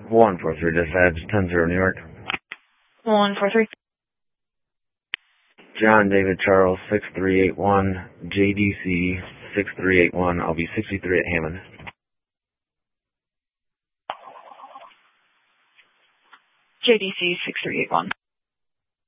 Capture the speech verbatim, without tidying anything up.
one four three dispatch, ten zero New York. one four three. John David Charles, six three eight one, J D C, six three eight one. I'll be sixty-three at Hammond. J D C six three eight one.